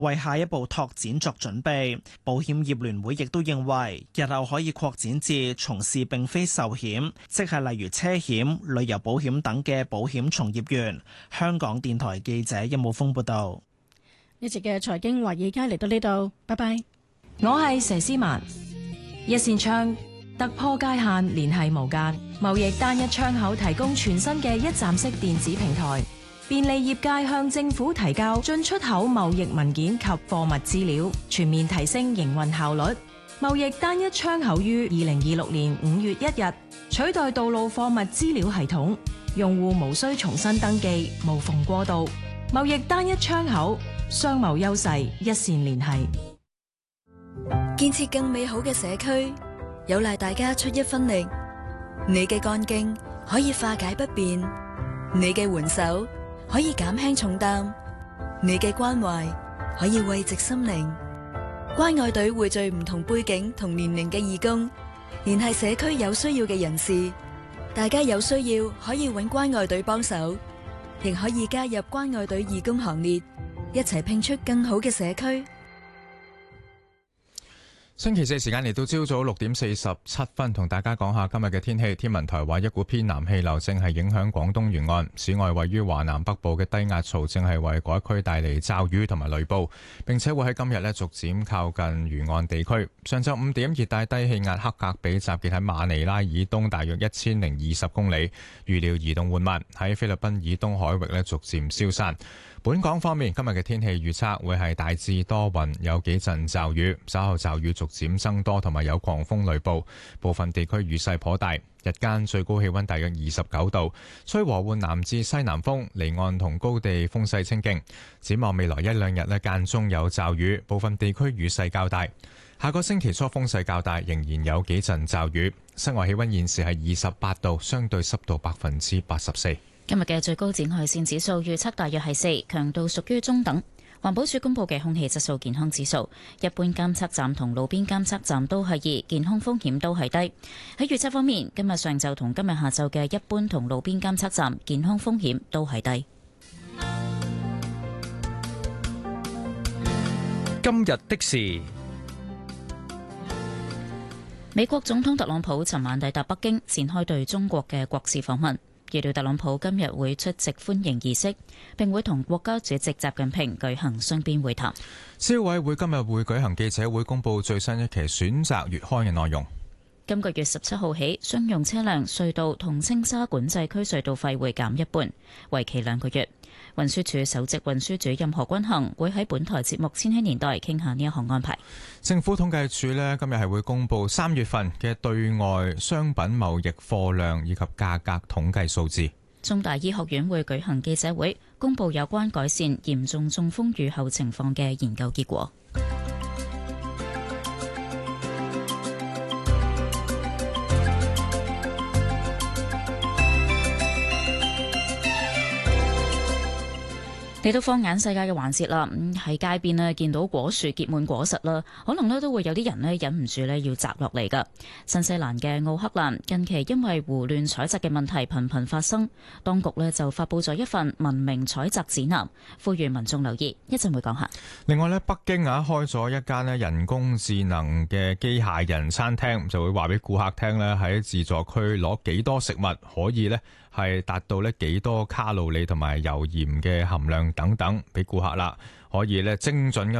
為下一步拓展作準備。保險業聯會亦都認為，日後可以擴展至從事並非壽險，即係例如車險、旅遊保險等嘅保險從業員。香港電台記者任武峰報道。 一直嘅財經華爾街嚟到呢度，拜拜。 我係佘詩曼。一線窗突破界限，聯繫無間。貿易單一窗口提供全新嘅一站式電子平台，便利業界向政府提交進出口貿易文件及貨物資料，全面提升營運效率。貿易單一窗口於2026年5月1日取代道路貨物資料系統，用戶無需重新登記，無縫過渡。貿易單一窗口，商貿優勢一線聯繫。 建設更美好嘅社區，有賴大家出一分力。你嘅幹勁可以化解不便，你嘅援手可以減輕重擔，你嘅關懷可以慰藉心靈。關愛隊匯聚唔同背景同年齡嘅義工，聯繫社區有需要嘅人士。大家有需要可以揾關愛隊幫手，亦可以加入關愛隊義工行列，一齊拼出更好嘅社區。 星期四時間嚟到朝早6:47，同大家講下今日嘅天氣。天文台話一股偏南氣流正係影響廣東沿岸，此外位於華南北部嘅低壓槽正係為嗰一區帶嚟驟雨同埋雷暴，並且會喺今日逐漸靠近沿岸地區。上晝5點，熱帶低氣壓克格比集結喺馬尼拉以東大約1020公里，預料移動緩慢，喺菲律賓以東海域逐漸消散。本港方面，今日嘅天氣預測會係大致多雲，有幾陣驟雨，稍後驟雨逐漸增多，同埋有狂風雷暴，部分地區雨勢頗大。日間最高氣溫大約29度，吹和緩南至西南風，離岸同高地風勢清勁。展望未來一兩日間中有驟雨，部分地區雨勢較大。下個星期初風勢較大，仍然有幾陣驟雨。室外氣溫現時係28度，相對濕度84%。 今日嘅最高紫外線指數預測大約係4，強度屬於中等。環保署公布嘅空氣質素健康指數，一般監測站同路邊監測站都係2，健康風險都係低。喺預測方面，今日上晝同今日下晝嘅一般同路邊監測站健康風險都係低。 今日的事， 美國總統特朗普尋晚抵達北京，展開對中國嘅國事訪問。預料特朗普今日會出席歡迎儀式，並會同國家主席習近平舉行雙邊會談。 消委會今日會舉行記者會，公布最新一期選擇月刊嘅內容。 今個月17號起，商用車輛、隧道同青沙管制區隧道費會減一半，為期2個月。運輸署首席運輸主任何君衡會喺本台節目《千禧年代》傾下呢一項安排。 政府統計處今日係會公布3月份嘅對外商品貿易貨量以及價格統計數字。 中大醫學院會舉行記者會，公布有關改善嚴重中風預後情況嘅研究結果。嚟到放眼世界嘅環節啦，喺街邊咧見到果樹結滿果實啦，可能咧都會有啲人咧忍唔住咧要摘落嚟噶。新西蘭嘅奧克蘭近期因為胡亂採摘嘅問題頻頻發生，當局咧就發佈咗一份文明採摘指南，呼籲民眾留意。一陣會講下。另外咧，北京開咗一間人工智能嘅機械人餐廳，就會話俾顧客聽咧喺自助區攞幾多食物可以咧係達到幾多卡路里同埋油鹽嘅含量等等，俾顧客啦，可以精準咁